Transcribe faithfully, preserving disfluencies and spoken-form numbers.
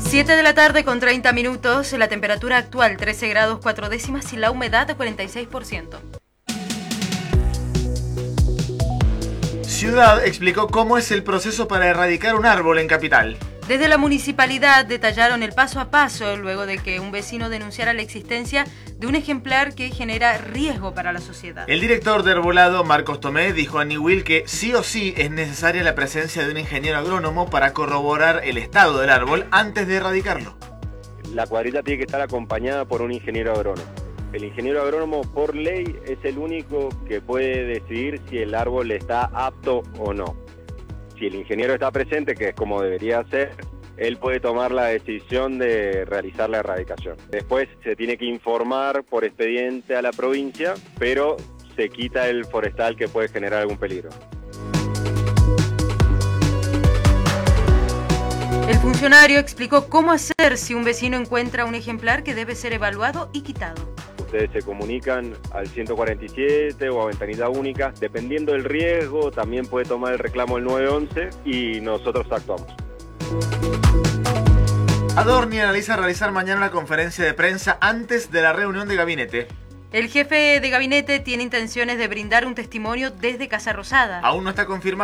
siete de la tarde con treinta minutos, la temperatura actual trece grados cuatro décimas y la humedad de cuarenta y seis por ciento. Ciudad explicó cómo es el proceso para erradicar un árbol en Capital. Desde la municipalidad detallaron el paso a paso luego de que un vecino denunciara la existencia de un ejemplar que genera riesgo para la sociedad. El director de Arbolado, Marcos Tomé, dijo a Niwil que sí o sí es necesaria la presencia de un ingeniero agrónomo para corroborar el estado del árbol antes de erradicarlo. La cuadrilla tiene que estar acompañada por un ingeniero agrónomo. El ingeniero agrónomo, por ley, es el único que puede decidir si el árbol está apto o no. Si el ingeniero está presente, que es como debería ser, él puede tomar la decisión de realizar la erradicación. Después se tiene que informar por expediente a la provincia, pero se quita el forestal que puede generar algún peligro. El funcionario explicó cómo hacer si un vecino encuentra un ejemplar que debe ser evaluado y quitado. Ustedes se comunican al ciento cuarenta y siete o a ventanilla única. Dependiendo del riesgo, también puede tomar el reclamo el nueve once y nosotros actuamos. Adorni analiza realizar mañana una conferencia de prensa antes de la reunión de gabinete. El jefe de gabinete tiene intenciones de brindar un testimonio desde Casa Rosada. Aún no está confirmado.